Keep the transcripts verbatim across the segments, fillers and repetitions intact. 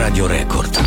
Radio Record.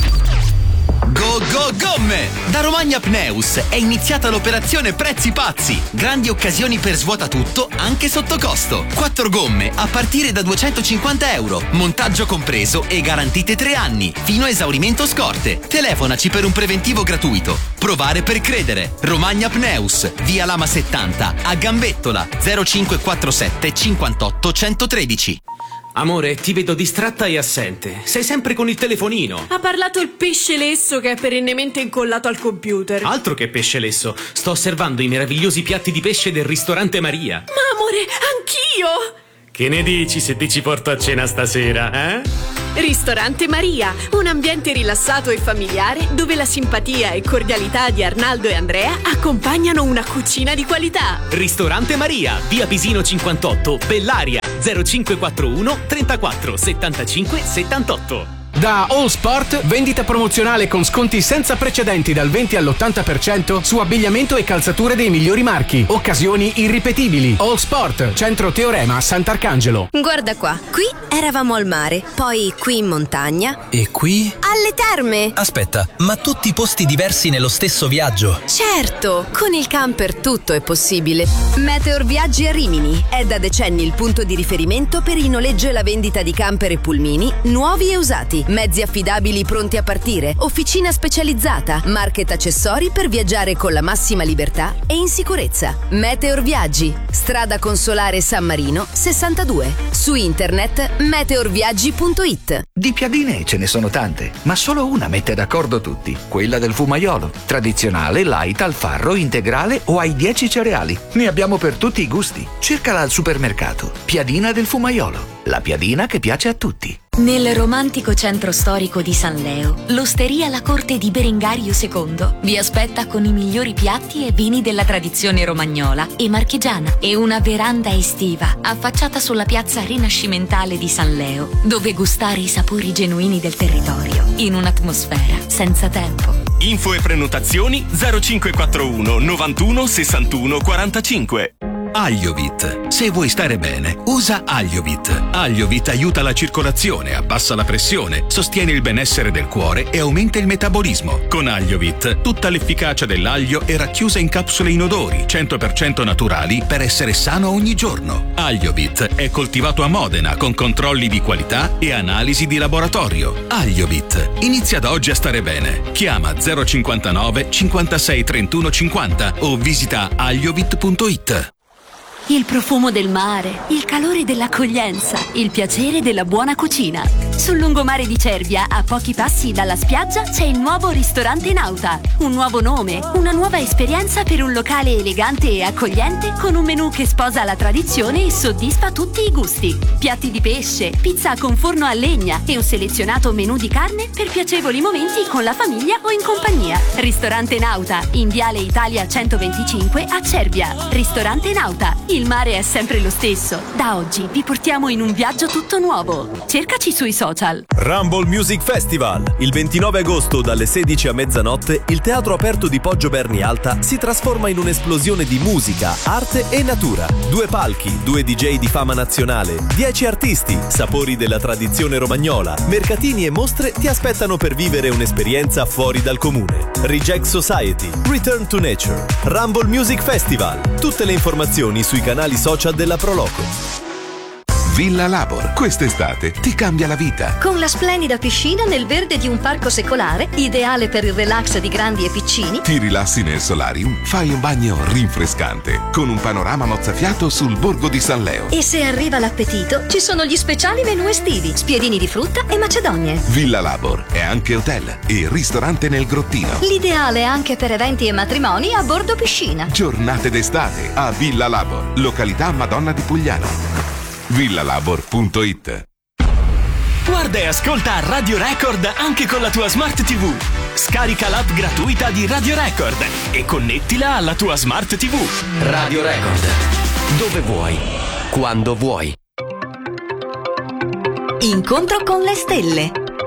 Go Go Gomme! Da Romagna Pneus è iniziata l'operazione Prezzi Pazzi. Grandi occasioni per svuota tutto, anche sotto costo. Quattro gomme a partire da duecentocinquanta euro. Montaggio compreso e garantite tre anni, fino a esaurimento scorte. Telefonaci per un preventivo gratuito. Provare per credere. Romagna Pneus, via Lama settanta, a Gambettola, zero cinque quattro sette cinquantotto centotredici. Amore, ti vedo distratta e assente. Sei sempre con il telefonino. Ha parlato il pesce lesso che è perennemente incollato al computer. Altro che pesce lesso. Sto osservando i meravigliosi piatti di pesce del ristorante Maria. Ma amore, anch'io! Che ne dici se ti ci porto a cena stasera, eh? Ristorante Maria, un ambiente rilassato e familiare dove la simpatia e cordialità di Arnaldo e Andrea accompagnano una cucina di qualità. Ristorante Maria, via Pisino cinquantotto, Bellaria, zero cinque quattro uno trentaquattro settantacinque settantotto. Da All Sport, vendita promozionale con sconti senza precedenti dal venti all'ottanta per cento su abbigliamento e calzature dei migliori marchi. Occasioni irripetibili. All Sport, centro Teorema, Sant'Arcangelo. Guarda qua, qui eravamo al mare, poi qui in montagna. E qui? Alle terme! Aspetta, ma tutti posti diversi nello stesso viaggio? Certo, con il camper tutto è possibile. Meteor Viaggi a Rimini è da decenni il punto di riferimento per il noleggio e la vendita di camper e pulmini nuovi e usati. Mezzi affidabili pronti a partire, officina specializzata, market accessori per viaggiare con la massima libertà e in sicurezza. Meteor Viaggi, strada Consolare San Marino sessantadue. Su internet meteorviaggi punto it. Di piadine ce ne sono tante, ma solo una mette d'accordo tutti, quella del fumaiolo. Tradizionale, light, al farro, integrale o ai dieci cereali. Ne abbiamo per tutti i gusti. Cercala al supermercato. Piadina del fumaiolo. La piadina che piace a tutti. Nel romantico centro storico di San Leo, l'Osteria La Corte di Berengario secondo vi aspetta con i migliori piatti e vini della tradizione romagnola e marchigiana e una veranda estiva affacciata sulla piazza rinascimentale di San Leo, dove gustare i sapori genuini del territorio in un'atmosfera senza tempo. Info e prenotazioni zero cinque quattro uno novantuno sessantuno quarantacinque. Agliovit. Se vuoi stare bene, usa Agliovit. Agliovit aiuta la circolazione, abbassa la pressione, sostiene il benessere del cuore e aumenta il metabolismo. Con Agliovit, tutta l'efficacia dell'aglio è racchiusa in capsule inodori, cento per cento naturali per essere sano ogni giorno. Agliovit è coltivato a Modena con controlli di qualità e analisi di laboratorio. Agliovit. Inizia da oggi a stare bene. Chiama zero cinquantanove cinquantasei trentuno cinquanta o visita agliovit punto it. Il profumo del mare, il calore dell'accoglienza, il piacere della buona cucina. Sul lungomare di Cervia, a pochi passi dalla spiaggia, c'è il nuovo ristorante Nauta. Un nuovo nome, una nuova esperienza per un locale elegante e accogliente con un menù che sposa la tradizione e soddisfa tutti i gusti. Piatti di pesce, pizza con forno a legna e un selezionato menù di carne per piacevoli momenti con la famiglia o in compagnia. Ristorante Nauta, in Viale Italia centoventicinque a Cervia. Ristorante Nauta. Il mare è sempre lo stesso. Da oggi vi portiamo in un viaggio tutto nuovo. Cercaci sui social. Rumble Music Festival. Il ventinove agosto dalle sedici a mezzanotte il teatro aperto di Poggio Berni Alta si trasforma in un'esplosione di musica, arte e natura. Due palchi, due D J di fama nazionale, dieci artisti, sapori della tradizione romagnola, mercatini e mostre ti aspettano per vivere un'esperienza fuori dal comune. Reject Society, Return to Nature, Rumble Music Festival. Tutte le informazioni sui canali social della Proloco. Villa Labor, quest'estate ti cambia la vita. Con la splendida piscina nel verde di un parco secolare, ideale per il relax di grandi e piccini. Ti rilassi nel solarium, fai un bagno rinfrescante, con un panorama mozzafiato sul borgo di San Leo. E se arriva l'appetito, ci sono gli speciali menù estivi, spiedini di frutta e macedonie. Villa Labor è anche hotel e ristorante nel grottino. L'ideale anche per eventi e matrimoni a bordo piscina. Giornate d'estate a Villa Labor, località Madonna di Pugliano. villalabor punto it. Guarda e ascolta Radio Record anche con la tua Smart tivù. Scarica l'app gratuita di Radio Record e connettila alla tua Smart tivù. Radio Record. Dove vuoi, quando vuoi. Incontro con le stelle.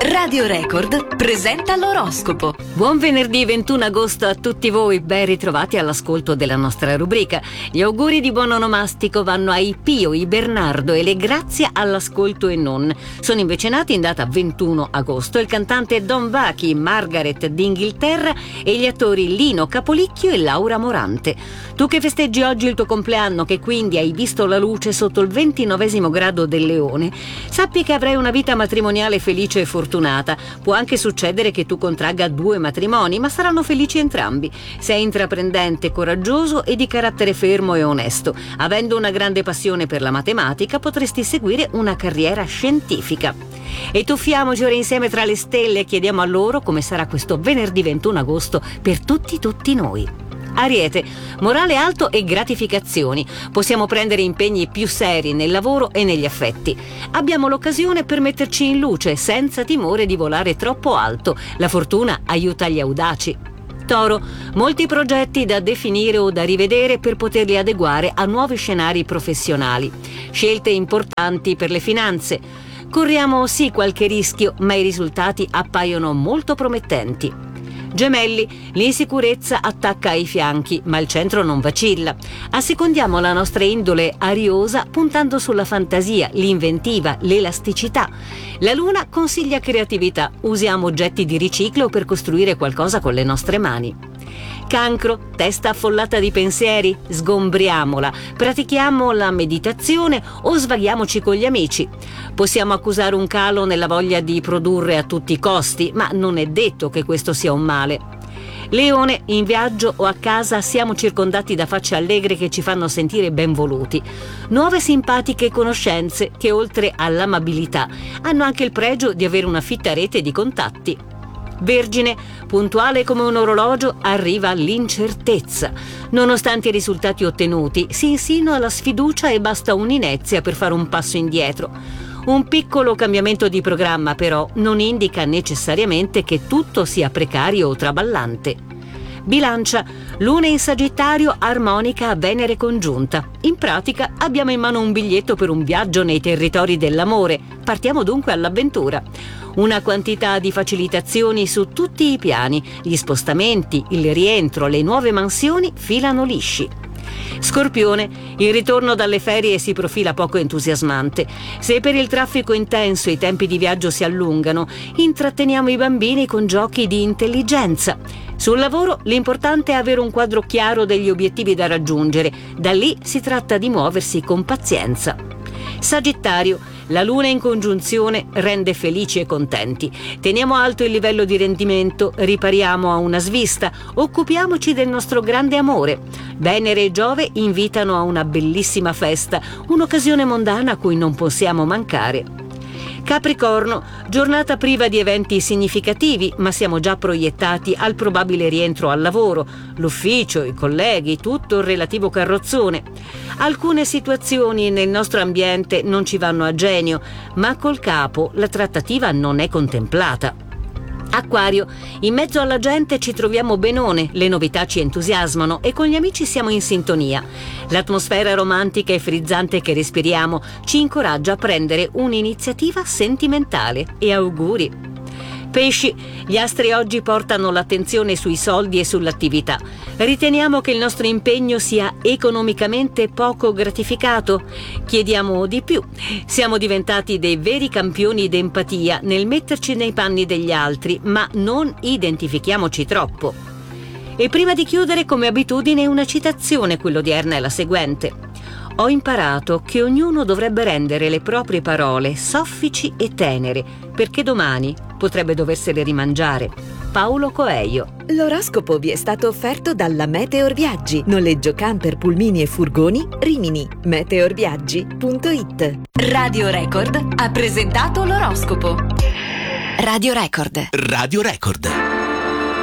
Radio Record presenta l'oroscopo. Buon venerdì ventuno agosto a tutti voi, ben ritrovati all'ascolto della nostra rubrica. Gli auguri di buon onomastico vanno ai Pio, i Bernardo e le Grazia all'ascolto e non. Sono invece nati in data ventuno agosto il cantante Don Vachi, Margaret d'Inghilterra e gli attori Lino Capolicchio e Laura Morante. Tu che festeggi oggi il tuo compleanno, che quindi hai visto la luce sotto il ventinovesimo grado del Leone, sappi che avrai una vita matrimoniale felice e fortunata. Può anche succedere che tu contragga due matrimoni, ma saranno felici entrambi. Sei intraprendente, coraggioso e di carattere fermo e onesto. Avendo una grande passione per la matematica, potresti seguire una carriera scientifica. E tuffiamoci ora insieme tra le stelle e chiediamo a loro come sarà questo venerdì ventuno agosto per tutti tutti noi. Ariete, morale alto e gratificazioni. Possiamo prendere impegni più seri nel lavoro e negli affetti. Abbiamo l'occasione per metterci in luce senza timore di volare troppo alto. La fortuna aiuta gli audaci. Toro, molti progetti da definire o da rivedere per poterli adeguare a nuovi scenari professionali. Scelte importanti per le finanze. Corriamo sì qualche rischio, ma i risultati appaiono molto promettenti. Gemelli, l'insicurezza attacca ai fianchi, ma il centro non vacilla. Assecondiamo la nostra indole ariosa puntando sulla fantasia, l'inventiva, l'elasticità. La luna consiglia creatività, usiamo oggetti di riciclo per costruire qualcosa con le nostre mani. Cancro, testa affollata di pensieri, sgombriamola, pratichiamo la meditazione o svaghiamoci con gli amici. Possiamo accusare un calo nella voglia di produrre a tutti i costi, ma non è detto che questo sia un male. Leone, in viaggio o a casa siamo circondati da facce allegre che ci fanno sentire benvoluti. Nuove simpatiche conoscenze che oltre all'amabilità hanno anche il pregio di avere una fitta rete di contatti. Vergine, puntuale come un orologio, arriva l'incertezza. Nonostante i risultati ottenuti, si insinua la sfiducia e basta un'inezia per fare un passo indietro. Un piccolo cambiamento di programma, però, non indica necessariamente che tutto sia precario o traballante. Bilancia, luna in Sagittario, armonica a Venere congiunta. In pratica abbiamo in mano un biglietto per un viaggio nei territori dell'amore. Partiamo dunque all'avventura. Una quantità di facilitazioni su tutti i piani. Gli spostamenti, il rientro, le nuove mansioni filano lisci. Scorpione, il ritorno dalle ferie si profila poco entusiasmante. Se per il traffico intenso i tempi di viaggio si allungano, intratteniamo i bambini con giochi di intelligenza. Sul lavoro l'importante è avere un quadro chiaro degli obiettivi da raggiungere. Da lì si tratta di muoversi con pazienza. Sagittario, la luna in congiunzione rende felici e contenti. Teniamo alto il livello di rendimento, ripariamo a una svista, occupiamoci del nostro grande amore. Venere e Giove invitano a una bellissima festa, un'occasione mondana a cui non possiamo mancare. Capricorno, giornata priva di eventi significativi, ma siamo già proiettati al probabile rientro al lavoro, l'ufficio, i colleghi, tutto il relativo carrozzone. Alcune situazioni nel nostro ambiente non ci vanno a genio, ma col capo la trattativa non è contemplata. Acquario, in mezzo alla gente ci troviamo benone, le novità ci entusiasmano e con gli amici siamo in sintonia. L'atmosfera romantica e frizzante che respiriamo ci incoraggia a prendere un'iniziativa sentimentale. E auguri! Pesci, gli astri oggi portano l'attenzione sui soldi e sull'attività. Riteniamo che il nostro impegno sia economicamente poco gratificato? Chiediamo di più. Siamo diventati dei veri campioni d'empatia nel metterci nei panni degli altri, ma non identifichiamoci troppo. E prima di chiudere, come abitudine, una citazione, quella odierna è la seguente. Ho imparato che ognuno dovrebbe rendere le proprie parole soffici e tenere, perché domani potrebbe doversele rimangiare. Paolo Coelho. L'oroscopo vi è stato offerto dalla Meteor Viaggi. Noleggio camper, pulmini e furgoni Rimini. meteorviaggi punto it. Radio Record ha presentato l'oroscopo. Radio Record. Radio Record.